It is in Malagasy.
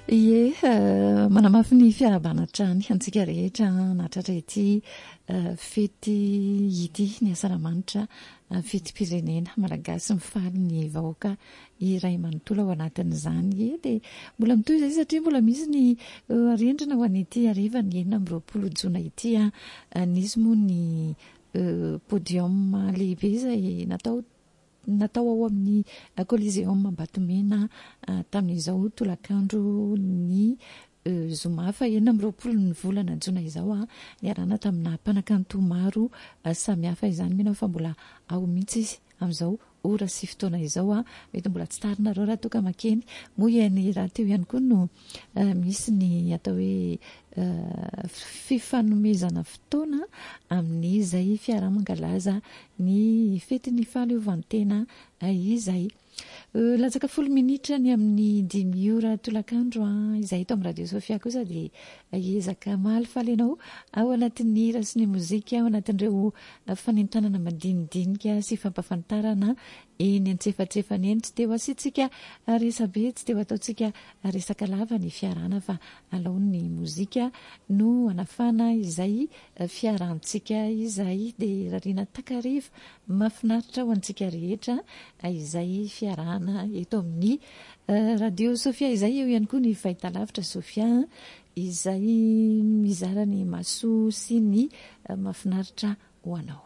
Ie, manamafy ny fiarabanatra ny antsika rehetra natratra ity fety ity ny asaramanitra fetim-pirenena malagasy mifaly ny vahoaka iray manontolo ao anatin'izany. E dia mbola mitoy izay satria mbola misy ny arendrina ho an'ity ariva ny 4 jona ity nisy moa ny podium lehibe izay natao ao amin'ny Coliseum Batomena tamin'izao tolakandro ny zoma fa 4 ny volana jona izao niarana tamina mpanakanto maro samihafa izany mena fa mbola ao mihitsy izy amin'izao ora sy fotoana izao mety mbola tsy tarinareo raha toka makeny moa ny raha teo ihany koa no misy ny atao hoe fifanomezana fotoana amin'izay fiara-mangalaza ny fetiny fahaleovantena izay latsaka 10 minitra ny amin'ny 5 ora tolakandro izay ito amin'ny radio Sofia kosa dia ezaka mahalifaly ianao ao anatin'ny hira sy ny mozika ao anatin'ireo fanentanana madinidinika sy fampafantarana eny antsefatsefany eny. Tsy teo asitsika resabe, tsy teo ataotsika resaka lava ny fiarana fa alao ny mozika no anafana izay fiarantsika izay dia rarina takariva mafinaritra ho antsika rehetra izay fiarana eto amin'ny radio Sofia izay. Eo ihany koa ny fahitalavitra Sofia izay mizara ny maso sy ny mafinaritra ho anao.